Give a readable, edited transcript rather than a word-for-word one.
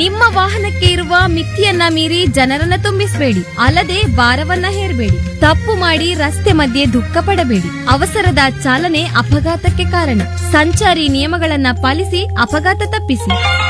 ನಿಮ್ಮ ವಾಹನಕ್ಕೆ ಇರುವ ಮಿತಿಯನ್ನ ಮೀರಿ ಜನರನ್ನ ತುಂಬಿಸಬೇಡಿ. ಅಲ್ಲದೆ ಭಾರವನ್ನ ಹೇರಬೇಡಿ. ತಪ್ಪು ಮಾಡಿ ರಸ್ತೆ ಮಧ್ಯೆ ದುಃಖ ಪಡಬೇಡಿ. ಅವಸರದ ಚಾಲನೆ ಅಪಘಾತಕ್ಕೆ ಕಾರಣ. ಸಂಚಾರಿ ನಿಯಮಗಳನ್ನ ಪಾಲಿಸಿ ಅಪಘಾತ ತಪ್ಪಿಸಿ.